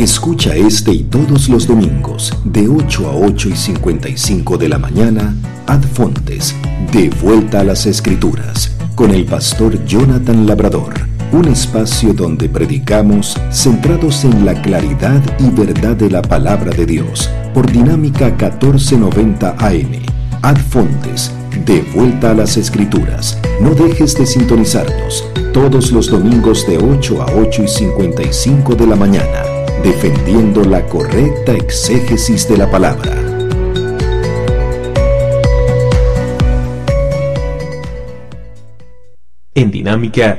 Escucha este y todos los domingos de 8 a 8:55 de la mañana, Ad Fontes, de Vuelta a las Escrituras, con el pastor Jonathan Labrador. Un espacio donde predicamos centrados en la claridad y verdad de la palabra de Dios, por Dinámica 1490 AM. Ad Fontes, de Vuelta a las Escrituras. No dejes de sintonizarnos todos los domingos de 8 a 8:55 de la mañana, defendiendo la correcta exégesis de la palabra. En Dinámica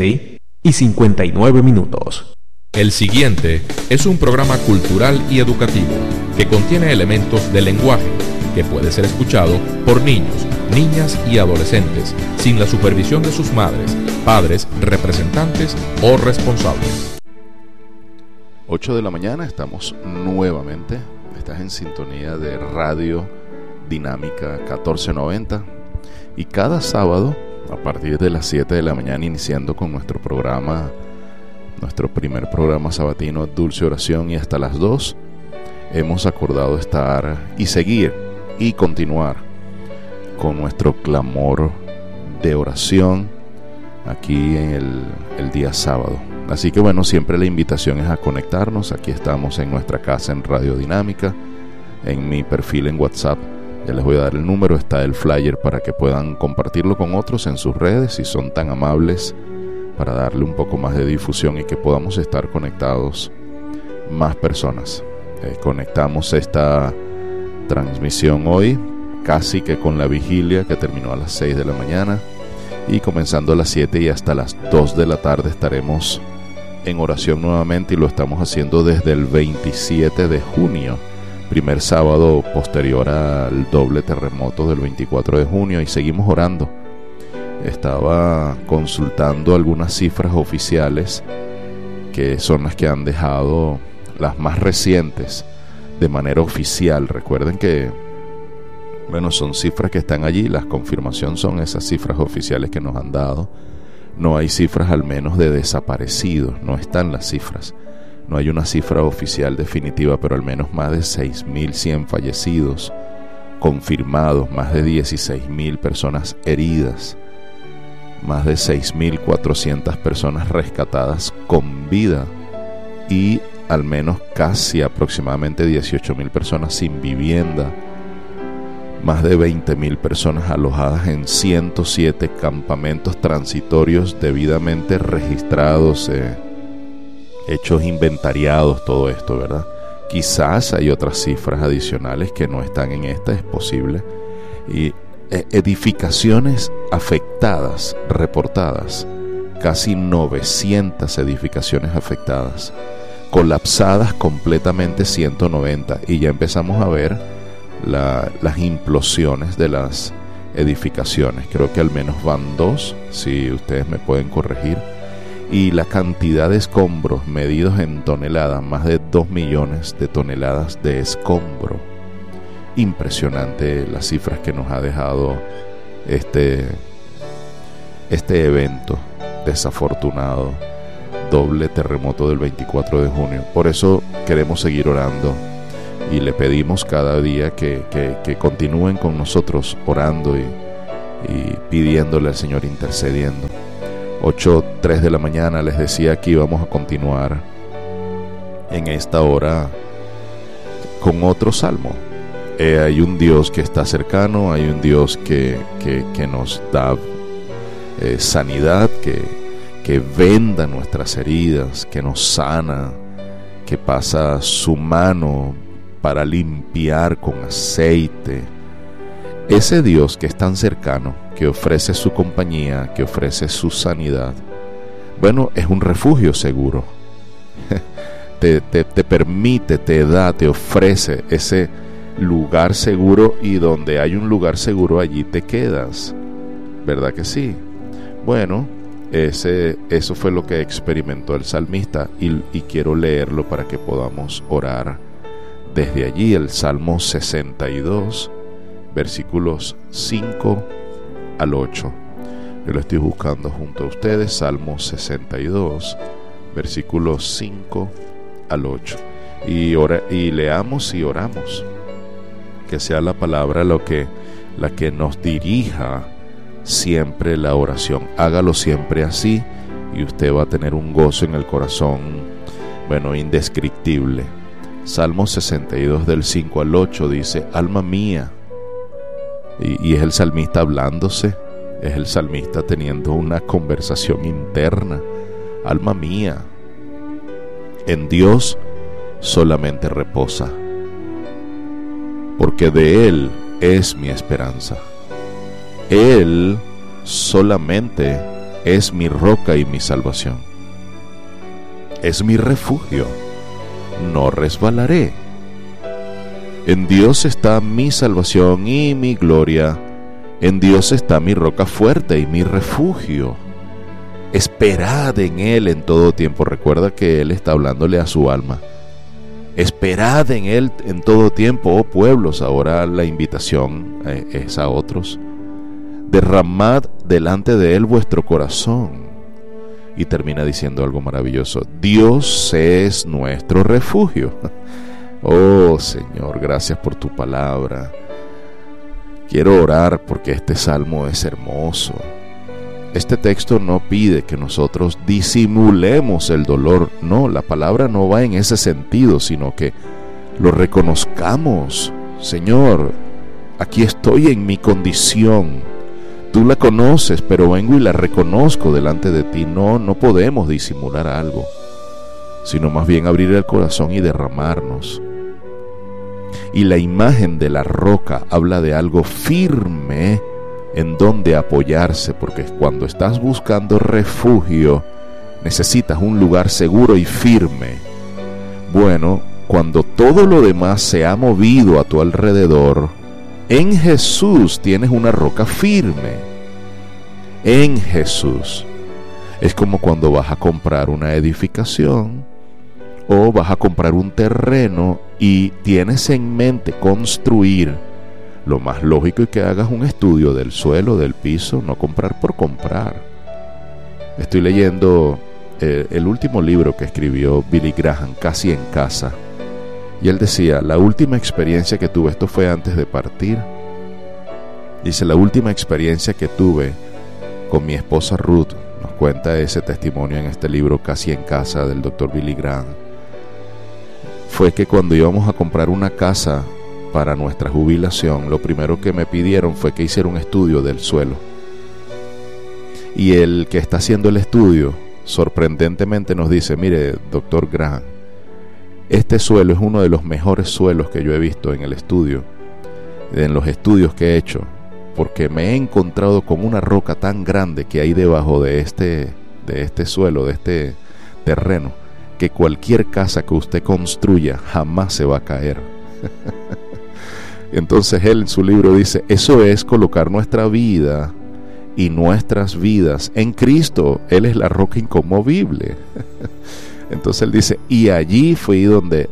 7:59. El siguiente es un programa cultural y educativo que contiene elementos de lenguaje que puede ser escuchado por niños, niñas y adolescentes sin la supervisión de sus madres, padres, representantes o responsables. 8 de la mañana, estamos nuevamente. Estás en sintonía de Radio Dinámica 1490 y cada sábado a partir de las 7 de la mañana, iniciando con nuestro programa, nuestro primer programa sabatino, Dulce Oración, y hasta las 2 hemos acordado estar y seguir y continuar con nuestro clamor de oración aquí en el día sábado. Así que bueno, siempre la invitación es a conectarnos. Aquí estamos en nuestra casa en Radio Dinámica, en mi perfil en WhatsApp. Ya les voy a dar el número, está el flyer para que puedan compartirlo con otros en sus redes si son tan amables, para darle un poco más de difusión y que podamos estar conectados más personas. Conectamos esta transmisión hoy casi que con la vigilia que terminó a las 6 de la mañana y comenzando a las 7 y hasta las 2 de la tarde estaremos en oración nuevamente, y lo estamos haciendo desde el 27 de junio, primer sábado posterior al doble terremoto del 24 de junio, y seguimos orando. Estaba consultando algunas cifras oficiales que son las que han dejado las más recientes de manera oficial. Recuerden que, bueno, son cifras que están allí, la confirmación son esas cifras oficiales que nos han dado. No hay cifras al menos de desaparecidos, no están las cifras. No hay una cifra oficial definitiva, pero al menos más de 6.100 fallecidos confirmados, más de 16.000 personas heridas, más de 6.400 personas rescatadas con vida y al menos casi aproximadamente 18.000 personas sin vivienda, más de 20.000 personas alojadas en 107 campamentos transitorios debidamente registrados, hechos inventariados, todo esto, ¿verdad? Quizás hay otras cifras adicionales que no están en esta, es posible. Y edificaciones afectadas, reportadas, casi 900 edificaciones afectadas, colapsadas completamente 190, y ya empezamos a ver las implosiones de las edificaciones. Creo que al menos van 2, si ustedes me pueden corregir. Y la cantidad de escombros medidos en toneladas, más de 2 millones de toneladas de escombro. Impresionante las cifras que nos ha dejado este evento desafortunado, doble terremoto del 24 de junio. Por eso queremos seguir orando y le pedimos cada día que continúen con nosotros orando y pidiéndole al Señor, intercediendo. 8:03 de la mañana, les decía que íbamos a continuar en esta hora con otro salmo. Hay un Dios que está cercano, hay un Dios que nos da sanidad, que venda nuestras heridas, que nos sana, que pasa su mano para limpiar con aceite. Ese Dios que es tan cercano, que ofrece su compañía, que ofrece su sanidad, bueno, es un refugio seguro. te permite, te da, te ofrece ese lugar seguro, y donde hay un lugar seguro, allí te quedas, ¿verdad que sí? Bueno, eso fue lo que experimentó el salmista, y quiero leerlo para que podamos orar desde allí. El Salmo 62, versículos 5 al 8. Yo lo estoy buscando junto a ustedes. Salmo 62, versículos 5 al 8. y leamos y oramos. Que sea la palabra la que nos dirija siempre la oración. Hágalo siempre así y usted va a tener un gozo en el corazón, indescriptible. Salmo 62 del 5 al 8 dice: alma mía, y es el salmista hablándose, es el salmista teniendo una conversación interna. Alma mía, en Dios solamente reposa, porque de Él es mi esperanza. Él solamente es mi roca y mi salvación. Es mi refugio, no resbalaré. En Dios está mi salvación y mi gloria. En Dios está mi roca fuerte y mi refugio. Esperad en Él en todo tiempo. Recuerda que Él está hablándole a su alma. Esperad en Él en todo tiempo, oh pueblos. Ahora la invitación es a otros. Derramad delante de Él vuestro corazón. Y termina diciendo algo maravilloso: Dios es nuestro refugio. Oh Señor, gracias por tu palabra. Quiero orar porque este salmo es hermoso. Este texto no pide que nosotros disimulemos el dolor. No, la palabra no va en ese sentido, sino que lo reconozcamos. Señor, aquí estoy en mi condición. Tú la conoces, pero vengo y la reconozco delante de ti. No podemos disimular algo, sino más bien abrir el corazón y derramarnos. Y la imagen de la roca habla de algo firme en donde apoyarse, porque cuando estás buscando refugio, necesitas un lugar seguro y firme. Bueno, cuando todo lo demás se ha movido a tu alrededor, en Jesús tienes una roca firme. En Jesús. Es como cuando vas a comprar una edificación o vas a comprar un terreno y tienes en mente construir. Lo más lógico es que hagas un estudio del suelo, del piso, no comprar por comprar. Estoy leyendo el último libro que escribió Billy Graham, Casi en Casa. Y él decía: la última experiencia que tuve, esto fue antes de partir, dice: la última experiencia que tuve con mi esposa Ruth, nos cuenta ese testimonio en este libro Casi en Casa del Dr. Billy Graham, fue que cuando íbamos a comprar una casa para nuestra jubilación, lo primero que me pidieron fue que hiciera un estudio del suelo. Y el que está haciendo el estudio sorprendentemente nos dice: mire, doctor Graham, este suelo es uno de los mejores suelos que yo he visto en el estudio, en los estudios que he hecho, porque me he encontrado con una roca tan grande que hay debajo de este suelo, de este terreno, que cualquier casa que usted construya jamás se va a caer. Entonces él en su libro dice: eso es colocar nuestra vida y nuestras vidas en Cristo. Él es la roca inconmovible. Entonces él dice: y allí fue donde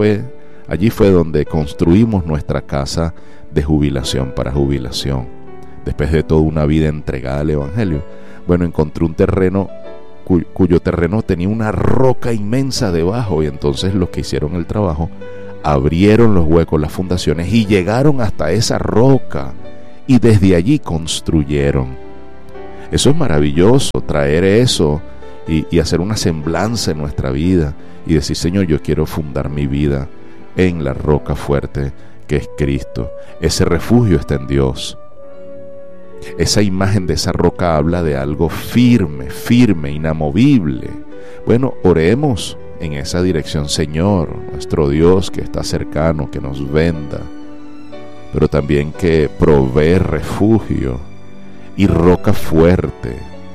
construimos nuestra casa de jubilación para jubilación. Después de toda una vida entregada al Evangelio, bueno, encontré un terreno cuyo terreno tenía una roca inmensa debajo, y entonces los que hicieron el trabajo abrieron los huecos, las fundaciones, y llegaron hasta esa roca, y desde allí construyeron. Eso es maravilloso, traer eso y hacer una semblanza en nuestra vida y decir: Señor, yo quiero fundar mi vida en la roca fuerte que es Cristo. Ese refugio está en Dios. Esa imagen de esa roca habla de algo firme, inamovible. Bueno, oremos en esa dirección. Señor, nuestro Dios que está cercano, que nos venda, pero también que provee refugio y roca fuerte.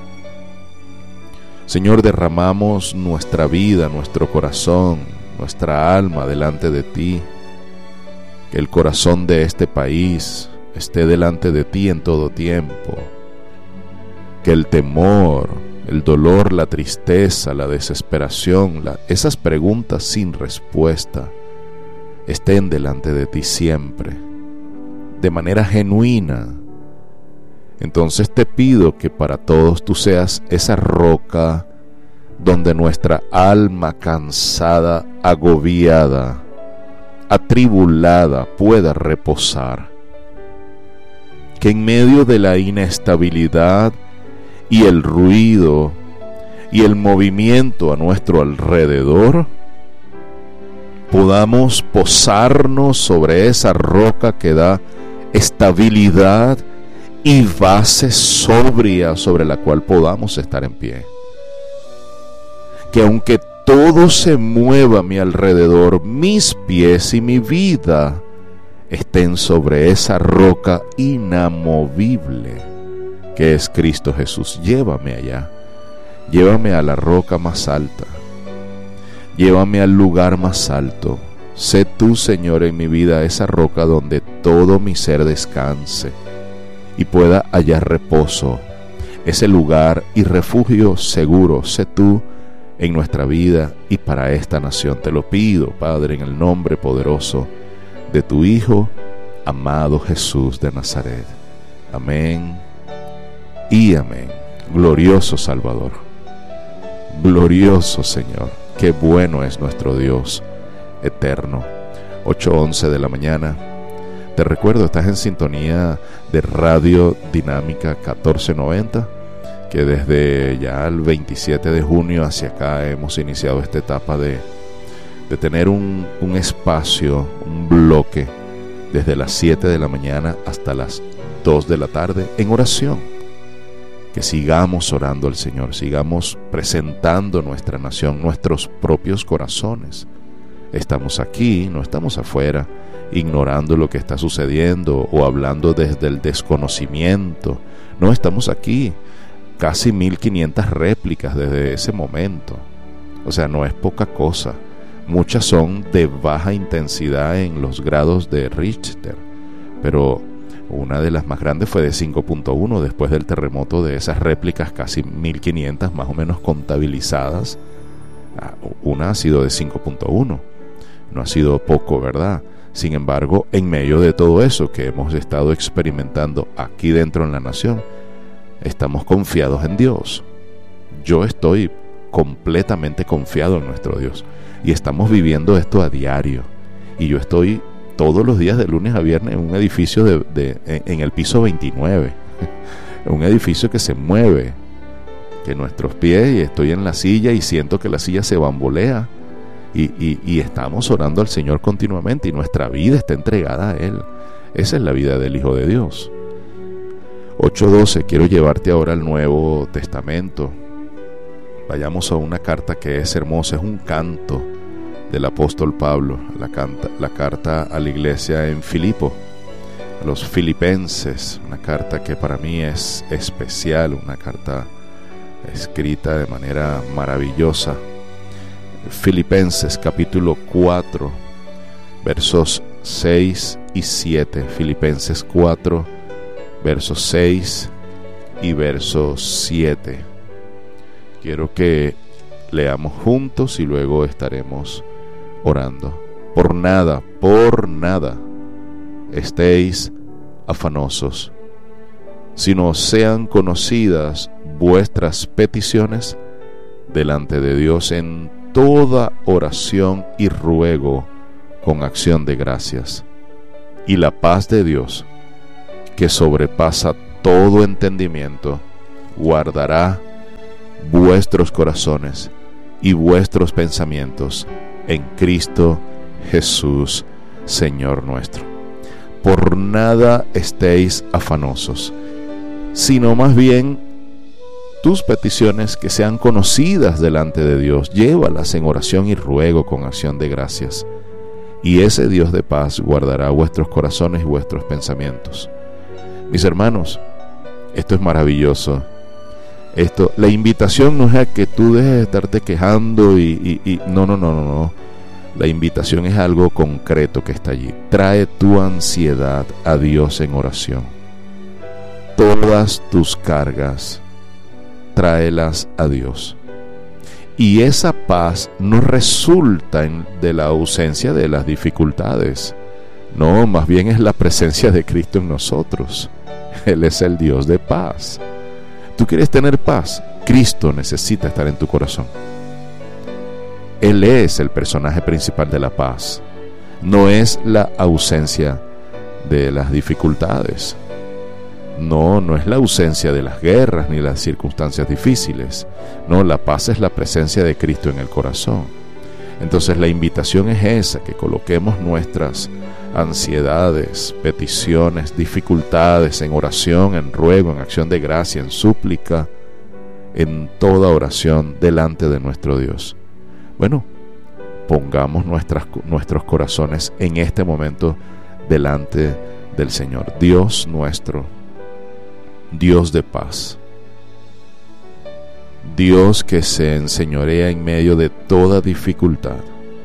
Señor, derramamos nuestra vida, nuestro corazón, nuestra alma delante de ti. Que el corazón de este país esté delante de ti en todo tiempo. Que el temor, el dolor, la tristeza, la desesperación, esas preguntas sin respuesta estén delante de ti siempre, de manera genuina. Entonces te pido que para todos tú seas esa roca donde nuestra alma cansada, agobiada, atribulada pueda reposar. Que en medio de la inestabilidad y el ruido y el movimiento a nuestro alrededor, podamos posarnos sobre esa roca que da estabilidad y base sólida sobre la cual podamos estar en pie. Que aunque todo se mueva a mi alrededor, mis pies y mi vida estén sobre esa roca inamovible que es Cristo Jesús. Llévame allá, llévame a la roca más alta, llévame al lugar más alto. Sé tú, Señor, en mi vida esa roca donde todo mi ser descanse y pueda hallar reposo, ese lugar y refugio seguro. Sé tú en nuestra vida y para esta nación. Te lo pido, Padre, en el nombre poderoso de tu Hijo, amado Jesús de Nazaret. Amén y amén. Glorioso Salvador, glorioso Señor, qué bueno es nuestro Dios eterno. 8:11 de la mañana. Te recuerdo, estás en sintonía de Radio Dinámica 1490, que desde ya el 27 de junio hacia acá hemos iniciado esta etapa de tener un espacio, un bloque, desde las 7 de la mañana hasta las 2 de la tarde en oración. Que sigamos orando al Señor, sigamos presentando nuestra nación, nuestros propios corazones. Estamos aquí, no estamos afuera, ignorando lo que está sucediendo o hablando desde el desconocimiento. No, estamos aquí, casi 1500 réplicas desde ese momento. O sea, no es poca cosa. Muchas son de baja intensidad en los grados de Richter, pero una de las más grandes fue de 5.1 después del terremoto. De esas réplicas, casi 1500 más o menos contabilizadas, una ha sido de 5.1. No ha sido poco, ¿verdad? Sin embargo, en medio de todo eso que hemos estado experimentando aquí dentro en la nación, estamos confiados en Dios. Yo estoy completamente confiado en nuestro Dios y estamos viviendo esto a diario. Y yo estoy todos los días de lunes a viernes en un edificio en el piso 29, un edificio que se mueve, que nuestros pies, y estoy en la silla y siento que la silla se bambolea. Y estamos orando al Señor continuamente y nuestra vida está entregada a Él. Esa es la vida del Hijo de Dios. 8:12, quiero llevarte ahora al Nuevo Testamento. Vayamos a una carta que es hermosa, es un canto del apóstol Pablo, la carta a la iglesia en Filipo, a los filipenses, una carta que para mí es especial, una carta escrita de manera maravillosa. Filipenses capítulo 4 versos 6 y 7. Filipenses 4 versos 6 y versos 7. Quiero que leamos juntos y luego estaremos orando. Por nada estéis afanosos, sino sean conocidas vuestras peticiones delante de Dios en toda oración y ruego con acción de gracias. Y la paz de Dios, que sobrepasa todo entendimiento, guardará vuestros corazones y vuestros pensamientos en Cristo Jesús, Señor nuestro. Por nada estéis afanosos, sino más bien tus peticiones que sean conocidas delante de Dios, llévalas en oración y ruego con acción de gracias. Y ese Dios de paz guardará vuestros corazones y vuestros pensamientos. Mis hermanos, esto es maravilloso. La invitación no es a que tú dejes de estarte quejando no. La invitación es algo concreto que está allí. Trae tu ansiedad a Dios en oración. Todas tus cargas, tráelas a Dios. Y esa paz no resulta de la ausencia de las dificultades. No, más bien es la presencia de Cristo en nosotros. Él es el Dios de paz. ¿Tú quieres tener paz? Cristo necesita estar en tu corazón. Él es el personaje principal de la paz. No es la ausencia de las dificultades. No es la ausencia de las guerras ni las circunstancias difíciles. No, la paz es la presencia de Cristo en el corazón. Entonces la invitación es esa, que coloquemos nuestras ansiedades, peticiones, dificultades en oración, en ruego, en acción de gracia, en súplica, en toda oración delante de nuestro Dios. Bueno, pongamos nuestros corazones en este momento delante del Señor. Dios nuestro, Dios de paz, Dios que se enseñorea en medio de toda dificultad.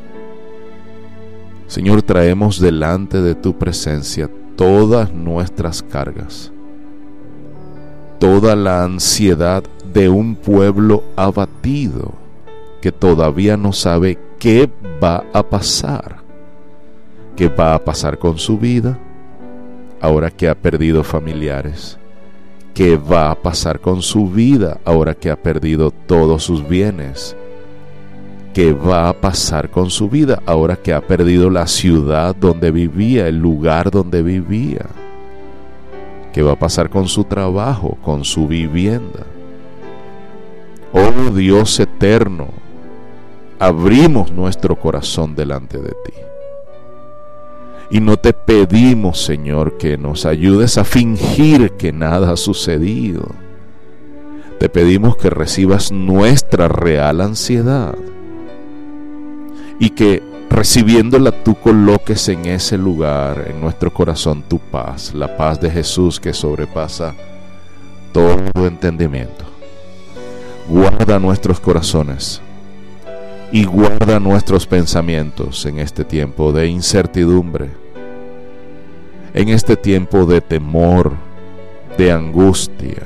Señor, traemos delante de tu presencia todas nuestras cargas, toda la ansiedad de un pueblo abatido que todavía no sabe qué va a pasar. ¿Qué va a pasar con su vida ahora que ha perdido familiares? ¿Qué va a pasar con su vida ahora que ha perdido todos sus bienes? ¿Qué va a pasar con su vida ahora que ha perdido la ciudad donde vivía, el lugar donde vivía? ¿Qué va a pasar con su trabajo, con su vivienda? Oh Dios eterno, abrimos nuestro corazón delante de ti. Y no te pedimos, Señor, que nos ayudes a fingir que nada ha sucedido. Te pedimos que recibas nuestra real ansiedad y que recibiéndola tú coloques en ese lugar, en nuestro corazón, tu paz, la paz de Jesús que sobrepasa todo entendimiento. Guarda nuestros corazones y guarda nuestros pensamientos en este tiempo de incertidumbre, en este tiempo de temor, de angustia.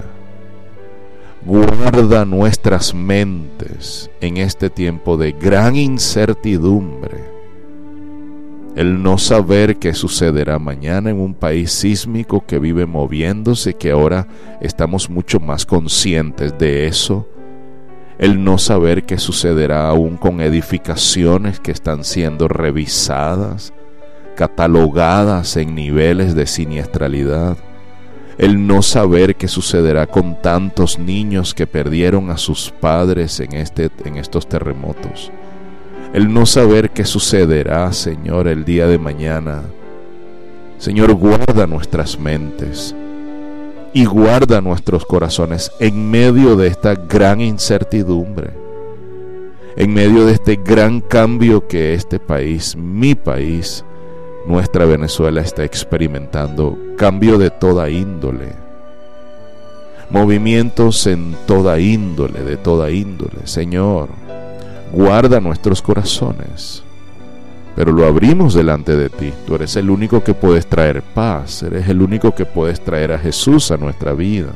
Guarda nuestras mentes en este tiempo de gran incertidumbre. El no saber qué sucederá mañana en un país sísmico que vive moviéndose, que ahora estamos mucho más conscientes de eso. El no saber qué sucederá aún con edificaciones que están siendo revisadas, catalogadas en niveles de siniestralidad. El no saber qué sucederá con tantos niños que perdieron a sus padres en estos terremotos. El no saber qué sucederá, Señor, el día de mañana. Señor, guarda nuestras mentes y guarda nuestros corazones en medio de esta gran incertidumbre, en medio de este gran cambio que este país, mi país, nuestra Venezuela está experimentando. Cambio de toda índole, movimientos en toda índole, de toda índole. Señor, guarda nuestros corazones, pero lo abrimos delante de ti. Tú eres el único que puedes traer paz, eres el único que puedes traer a Jesús a nuestra vida.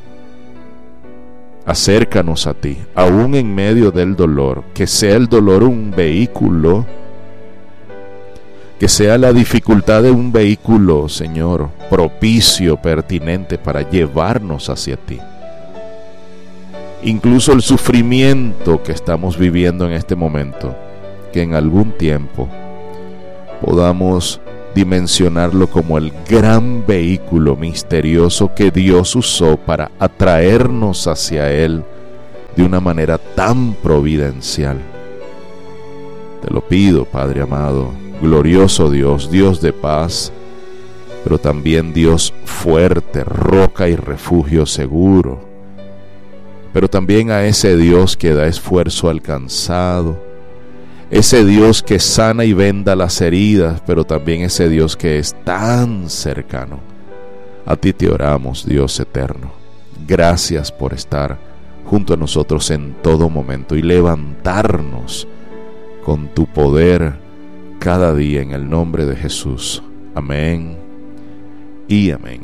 Acércanos a ti, aún en medio del dolor, que sea el dolor un vehículo, que sea la dificultad de un vehículo, Señor, propicio, pertinente para llevarnos hacia ti. Incluso el sufrimiento que estamos viviendo en este momento, que en algún tiempo podamos dimensionarlo como el gran vehículo misterioso que Dios usó para atraernos hacia Él de una manera tan providencial. Te lo pido, Padre amado, glorioso Dios, Dios de paz, pero también Dios fuerte, roca y refugio seguro, pero también a ese Dios que da esfuerzo al cansado, ese Dios que sana y venda las heridas, pero también ese Dios que es tan cercano. A ti te oramos, Dios eterno. Gracias por estar junto a nosotros en todo momento y levantarnos con tu poder cada día en el nombre de Jesús. Amén y amén.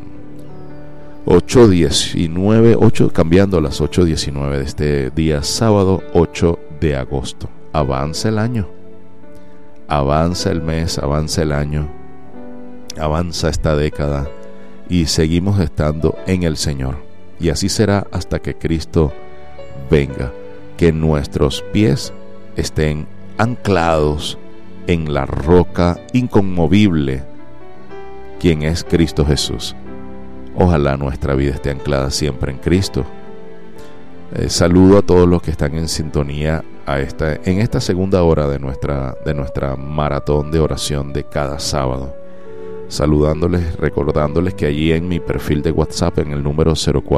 8:19, cambiando las 8:19 de este día sábado 8 de agosto. Avanza el año, avanza el mes, avanza el año, avanza esta década y seguimos estando en el Señor. Y así será hasta que Cristo venga, que nuestros pies estén anclados en la roca inconmovible, quien es Cristo Jesús. Ojalá nuestra vida esté anclada siempre en Cristo. Saludo a todos los que están en sintonía en esta segunda hora de nuestra maratón de oración de cada sábado. Saludándoles, recordándoles que allí en mi perfil de WhatsApp, en el número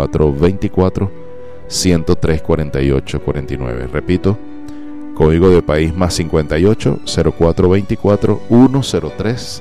0424-103-4849, repito, código de país más 58 0424 103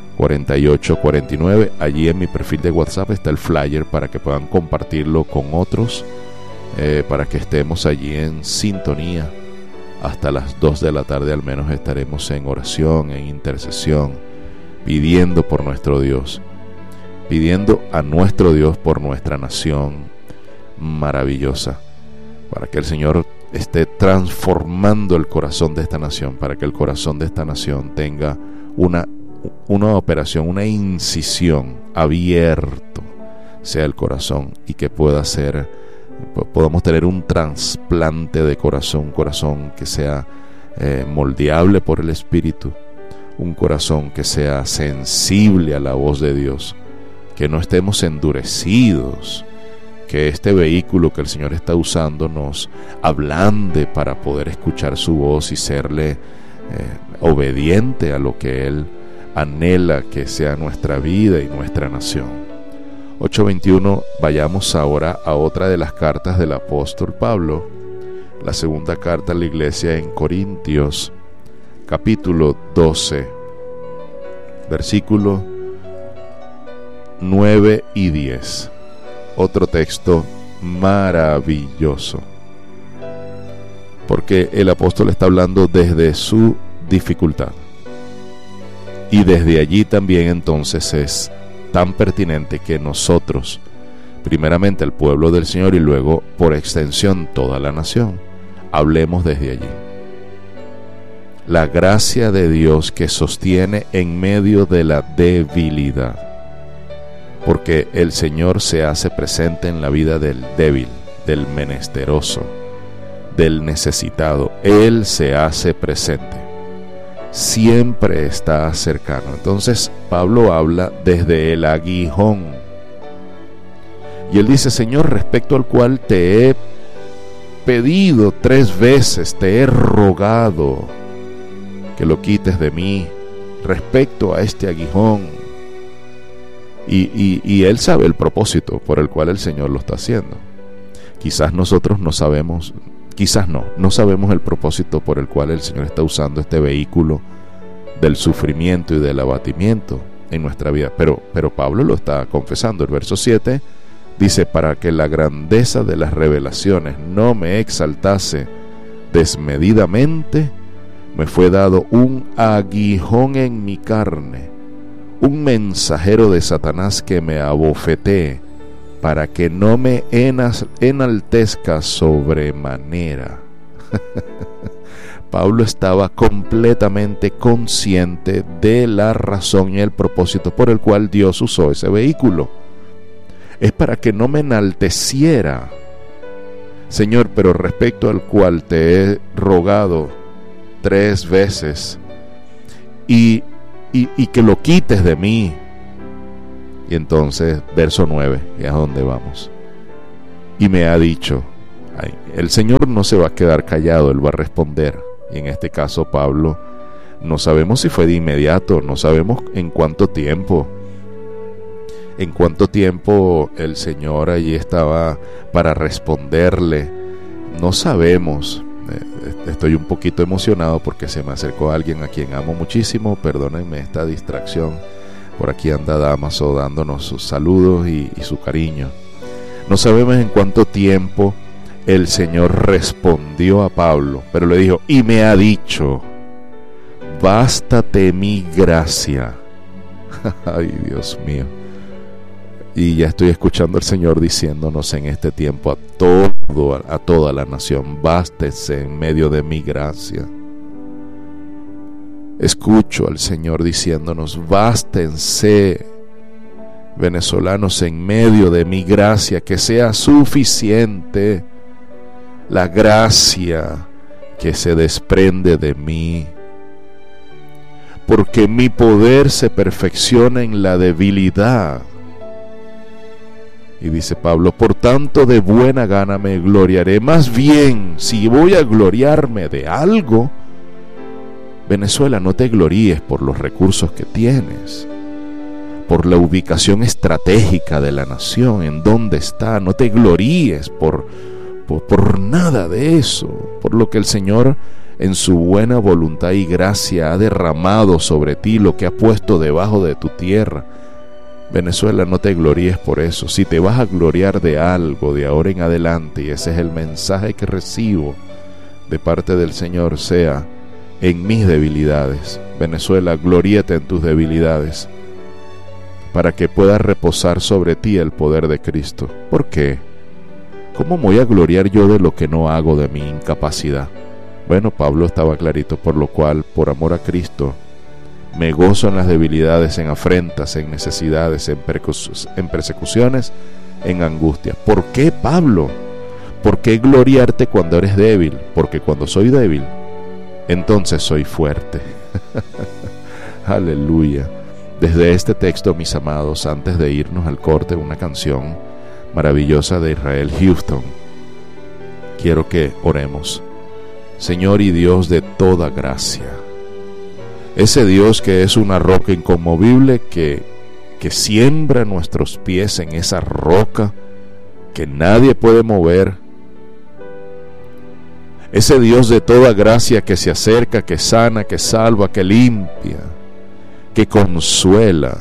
4849. Allí en mi perfil de WhatsApp está el flyer para que puedan compartirlo con otros, para que estemos allí en sintonía. Hasta las 2 de la tarde al menos estaremos en oración, en intercesión, pidiendo por nuestro Dios, pidiendo a nuestro Dios por nuestra nación maravillosa, para que el Señor esté transformando el corazón de esta nación, para que el corazón de esta nación tenga una operación, una incisión, abierto sea el corazón, y que podamos tener un trasplante de corazón, un corazón que sea moldeable por el Espíritu, un corazón que sea sensible a la voz de Dios, que no estemos endurecidos, que este vehículo que el Señor está usando nos ablande para poder escuchar su voz y serle obediente a lo que Él anhela que sea nuestra vida y nuestra nación. 8:21, vayamos ahora a otra de las cartas del apóstol Pablo, la segunda carta a la iglesia en Corintios, capítulo 12, versículos 9 y 10. Otro texto maravilloso, porque el apóstol está hablando desde su dificultad, y desde allí también entonces es tan pertinente que nosotros, primeramente el pueblo del Señor y luego por extensión toda la nación, hablemos desde allí. La gracia de Dios que sostiene en medio de la debilidad, porque el Señor se hace presente en la vida del débil, del menesteroso, del necesitado. Él se hace presente, siempre está cercano. Entonces Pablo habla desde el aguijón, y él dice: Señor, respecto al cual te he pedido 3 veces, te he rogado que lo quites de mí, respecto a este aguijón. Y él sabe el propósito por el cual el Señor lo está haciendo. Quizás nosotros no sabemos, no sabemos el propósito por el cual el Señor está usando este vehículo del sufrimiento y del abatimiento en nuestra vida, pero Pablo lo está confesando. El verso 7 dice: para que la grandeza de las revelaciones no me exaltase desmedidamente, me fue dado un aguijón en mi carne, un mensajero de Satanás que me abofetee, para que no me enaltezca sobremanera. Pablo estaba completamente consciente de la razón y el propósito por el cual Dios usó ese vehículo. Es para que no me enalteciera, Señor, pero respecto al cual te he rogado 3 veces, y que lo quites de mí. Y entonces, verso 9, y es a donde vamos. Y me ha dicho, el Señor no se va a quedar callado, Él va a responder. Y en este caso Pablo, no sabemos si fue de inmediato, no sabemos en cuánto tiempo el Señor allí estaba para responderle. No sabemos. Estoy un poquito emocionado porque se me acercó alguien a quien amo muchísimo. Perdónenme esta distracción. Por aquí anda Damaso dándonos sus saludos y su cariño. No sabemos en cuánto tiempo el Señor respondió a Pablo, pero le dijo: y me ha dicho, bástate mi gracia. Ay, Dios mío. Y ya estoy escuchando al Señor diciéndonos en este tiempo a toda la nación: bástese en medio de mi gracia. Escucho al Señor diciéndonos: bástense, venezolanos, en medio de mi gracia, que sea suficiente. la gracia que se desprende de mí, porque mi poder se perfecciona en la debilidad. Y dice Pablo, por tanto de buena gana me gloriaré. Más bien, si voy a gloriarme de algo, Venezuela, no te gloríes por los recursos que tienes, por la ubicación estratégica de la nación, en dónde está. No te gloríes por nada de eso, por lo que el Señor en su buena voluntad y gracia ha derramado sobre ti, lo que ha puesto debajo de tu tierra. Venezuela, no te gloríes por eso. Si te vas a gloriar de algo de ahora en adelante, y ese es el mensaje que recibo de parte del Señor, sea en mis debilidades. Venezuela, gloríate en tus debilidades, para que pueda reposar sobre ti el poder de Cristo. ¿Por qué? ¿Cómo me voy a gloriar yo de lo que no hago, de mi incapacidad? Bueno, Pablo estaba clarito, por lo cual, por amor a Cristo, me gozo en las debilidades, en afrentas, en necesidades, en persecuciones, en angustias. ¿Por qué, Pablo? ¿Por qué gloriarte cuando eres débil? Porque cuando soy débil, entonces soy fuerte. Aleluya. Desde este texto, mis amados, antes de irnos al corte, una canción maravillosa de Israel Houston, quiero que oremos. Señor y Dios de toda gracia, ese Dios que es una roca inconmovible, que siembra nuestros pies en esa roca que nadie puede mover, ese Dios de toda gracia que se acerca, que sana, que salva, que limpia, que consuela.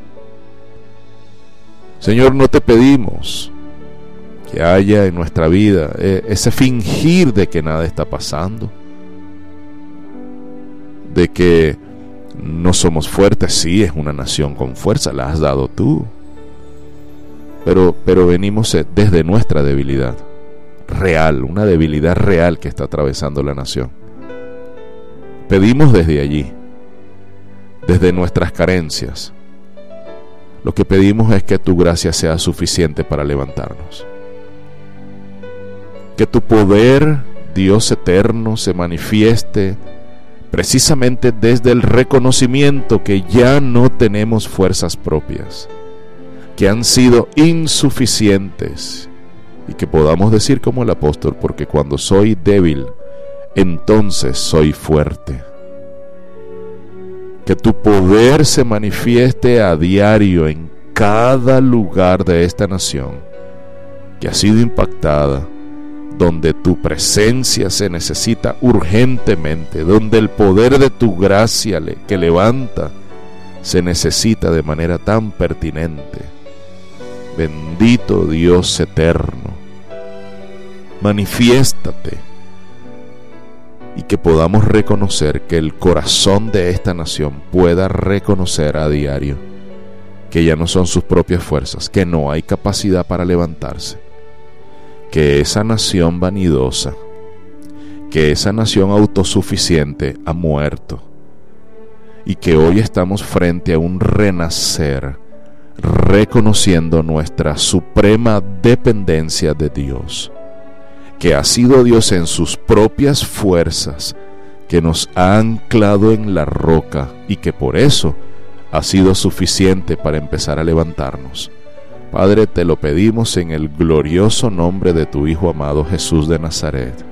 Señor, no te pedimos que haya en nuestra vida ese fingir de que nada está pasando, de que no somos fuertes. Sí, es una nación con fuerza, la has dado tú, pero venimos desde nuestra debilidad real, una debilidad real que está atravesando la nación. Pedimos desde allí, desde nuestras carencias. Lo que pedimos es que tu gracia sea suficiente para levantarnos, que tu poder, Dios eterno, se manifieste precisamente desde el reconocimiento que ya no tenemos fuerzas propias, que han sido insuficientes, y que podamos decir como el apóstol, porque cuando soy débil, entonces soy fuerte. Que tu poder se manifieste a diario en cada lugar de esta nación que ha sido impactada, donde tu presencia se necesita urgentemente, donde el poder de tu gracia que levanta se necesita de manera tan pertinente. Bendito Dios eterno, manifiéstate, y que podamos reconocer, que el corazón de esta nación pueda reconocer a diario que ya no son sus propias fuerzas, que no hay capacidad para levantarse, que esa nación vanidosa, que esa nación autosuficiente ha muerto, y que hoy estamos frente a un renacer, reconociendo nuestra suprema dependencia de Dios, que ha sido Dios en sus propias fuerzas, que nos ha anclado en la roca, y que por eso ha sido suficiente para empezar a levantarnos. Padre, te lo pedimos en el glorioso nombre de tu Hijo amado Jesús de Nazaret.